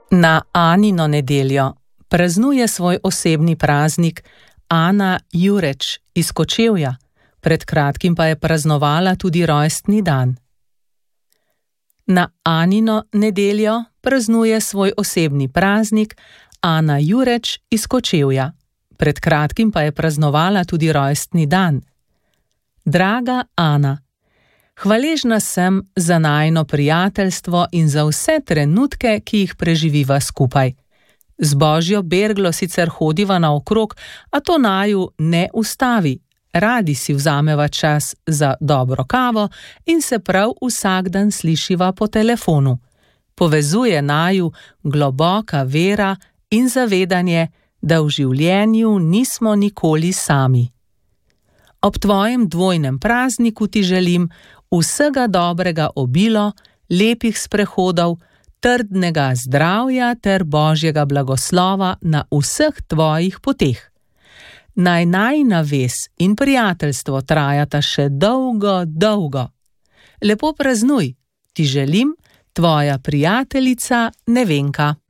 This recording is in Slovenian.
Na Anino nedeljo praznuje svoj osebni praznik Ana Jureč iz Kočevja, pred kratkim pa je praznovala tudi rojstni dan. Na Anino nedeljo praznuje svoj osebni praznik Ana Jureč iz Kočevja, pred kratkim pa je praznovala tudi rojstni dan. Draga Ana, hvaležna sem za najino prijateljstvo in za vse trenutke, ki jih preživiva skupaj. Z Božjo berglo sicer hodiva naokrog, a to naju ne ustavi. Radi si vzameva čas za dobro kavo in se prav vsak dan slišiva po telefonu. Povezuje naju globoka vera in zavedanje, da v življenju nismo nikoli sami. Ob tvojem dvojnem prazniku ti želim vsega dobrega obilo, lepih sprehodov, trdnega zdravja ter Božjega blagoslova na vseh tvojih poteh. Naj najina vez in prijateljstvo trajata še dolgo, dolgo. Lepo praznuj, ti želim, tvoja prijateljica Nevenka.